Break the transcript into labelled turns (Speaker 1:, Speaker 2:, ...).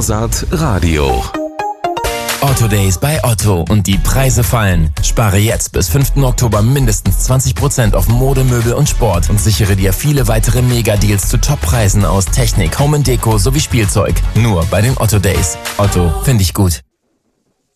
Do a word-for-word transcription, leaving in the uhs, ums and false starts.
Speaker 1: Wahrsat Radio.
Speaker 2: Otto Days bei Otto und die Preise fallen. Spare jetzt bis fünften Oktober mindestens zwanzig Prozent auf Mode, Möbel und Sport und sichere dir viele weitere Mega-Deals zu Top-Preisen aus Technik, Home and Deko sowie Spielzeug. Nur bei den Otto Days. Otto, finde ich gut.